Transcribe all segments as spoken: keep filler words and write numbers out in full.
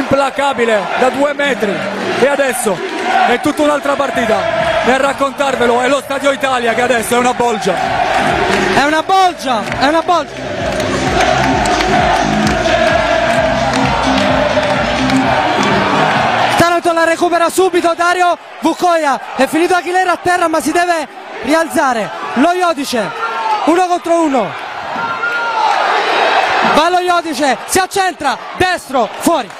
implacabile da due metri, e adesso è tutta un'altra partita. E a raccontarvelo è lo Stadio Italia, che adesso è una bolgia. È una bolgia, è una bolgia. Taranto la recupera subito, Dario Vukoja, è finito Aguilera a terra ma si deve rialzare. Lo Iodice, uno contro uno. Va lo Iodice, si accentra, destro, fuori.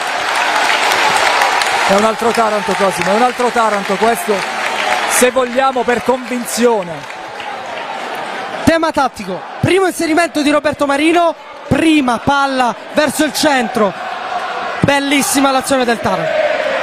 È un altro Taranto, Cosimo, è un altro Taranto questo, se vogliamo, per convinzione. Tema tattico, primo inserimento di Roberto Marino, prima palla verso il centro, bellissima l'azione del Taranto.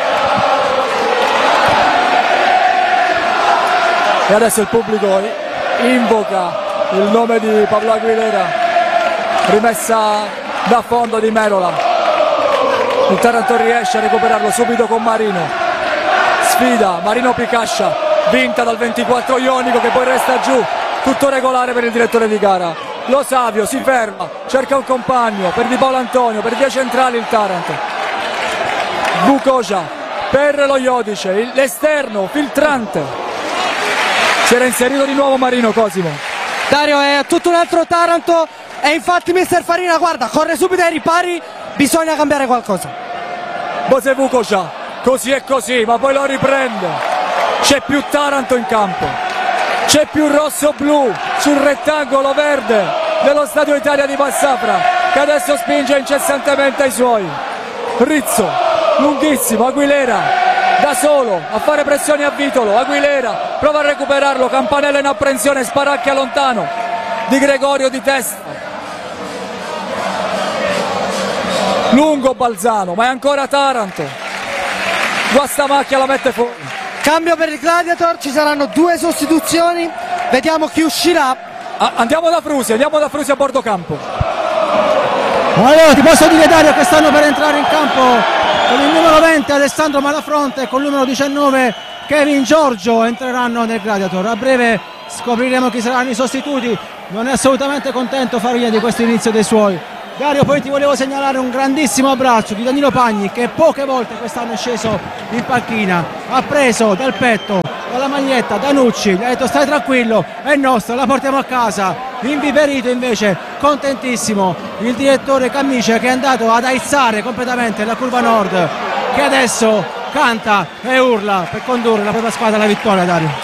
E adesso il pubblico invoca il nome di Pablo Aguilera, rimessa da fondo di Merola. Il Taranto riesce a recuperarlo subito con Marino, sfida Marino Picascia, vinta dal ventiquattro Ionico, che poi resta giù, tutto regolare per il direttore di gara. Lo Savio si ferma, cerca un compagno per Di Paolo Antonio, per via centrale il Taranto. Vukoja per lo Iodice, l'esterno filtrante, si era inserito di nuovo Marino, Cosimo. Dario, è tutto un altro Taranto e infatti mister Farina, guarda, corre subito ai ripari, bisogna cambiare qualcosa. Bose Vukoja, così e così, ma poi lo riprende. C'è più Taranto in campo, c'è più rosso-blu sul rettangolo verde dello Stadio Italia di Massafra, che adesso spinge incessantemente ai suoi. Rizzo, lunghissimo, Aguilera da solo a fare pressioni a Vitolo. Aguilera prova a recuperarlo, Campanella in apprensione, sparacchia lontano di Gregorio di testa. Lungo Balzano, ma è ancora Taranto. Guastamacchia la mette fuori. Cambio per il Gladiator, ci saranno due sostituzioni, vediamo chi uscirà. Ah, andiamo da Frusi, andiamo da Frusi a bordo campo. Allora ti posso dire, Dario, che stanno per entrare in campo con il numero venti Alessandro Malafronte e con il numero diciannove Kevin Giorgio entreranno nel Gladiator. A breve scopriremo chi saranno i sostituti. Non è assolutamente contento Farina di questo inizio dei suoi. Dario, poi ti volevo segnalare un grandissimo abbraccio di Danilo Pagni, che poche volte quest'anno è sceso in panchina, ha preso dal petto, dalla maglietta Danucci, gli ha detto stai tranquillo, è nostra, la portiamo a casa. Inviperito invece, contentissimo, il direttore Cammice, che è andato ad aizzare completamente la curva nord, che adesso canta e urla per condurre la propria squadra alla vittoria. Dario.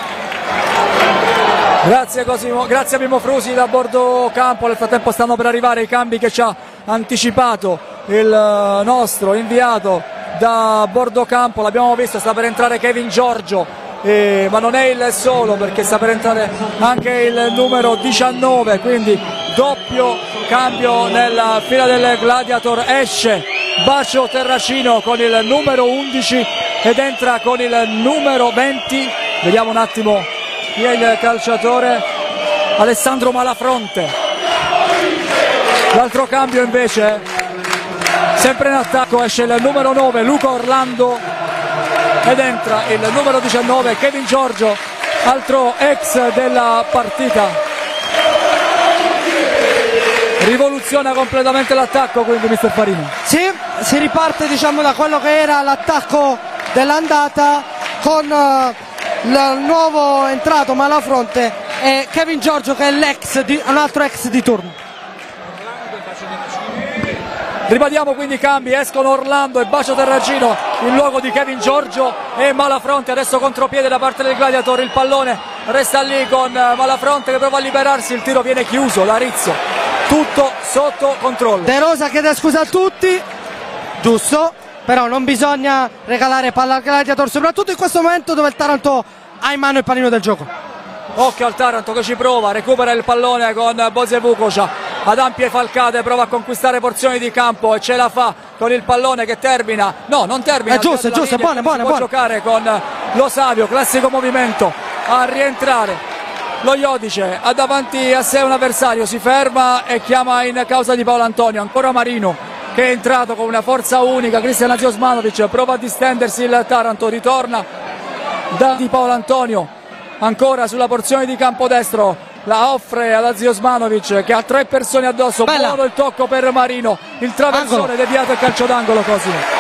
Grazie Cosimo, grazie a Mimmo Frusi da bordo campo. Nel frattempo stanno per arrivare i cambi che ci ha anticipato il nostro inviato da bordo campo. L'abbiamo visto, sta per entrare Kevin Giorgio, eh, ma non è il solo, perché sta per entrare anche il numero diciannove, quindi doppio cambio nella fila del Gladiator. Esce Bacio Terracino con il numero undici ed entra con il numero venti. Vediamo un attimo chi è il calciatore. Alessandro Malafronte. L'altro cambio invece, sempre in attacco, esce il numero nove Luca Orlando ed entra il numero diciannove Kevin Giorgio, altro ex della partita. Rivoluziona completamente l'attacco quindi mister Farina. Sì, si riparte diciamo da quello che era l'attacco dell'andata con uh, il nuovo entrato Malafronte e Kevin Giorgio, che è l'ex di, un altro ex di turno. Ribadiamo quindi i cambi, escono Orlando e Bacio Terracino in luogo di Kevin Giorgio e Malafronte. Adesso contropiede da parte del Gladiator, il pallone resta lì con Malafronte che prova a liberarsi, il tiro viene chiuso da Rizzo, tutto sotto controllo. De Rosa chiede scusa a tutti, giusto, però non bisogna regalare palla al Gladiator, soprattutto in questo momento dove il Taranto ha in mano il pallino del gioco. Occhio al Taranto che ci prova, recupera il pallone con Bose Vukoja, ad ampie falcate prova a conquistare porzioni di campo e ce la fa con il pallone che termina, no non termina, è giusto, è giusto, è buono, buono, può buono. giocare con Lo Savio, classico movimento a rientrare lo Iodice, ha davanti a sé un avversario, si ferma e chiama in causa Di Paolo Antonio. Ancora Marino che è entrato con una forza unica, Cristian Aziosmanovic prova a distendersi il Taranto, ritorna da Di Paolo Antonio ancora sulla porzione di campo destro la offre alla zio Osmanovic che ha tre persone addosso. Bella. Buono il tocco per Marino, il traversone Angolo. deviato e calcio d'angolo Cosimo.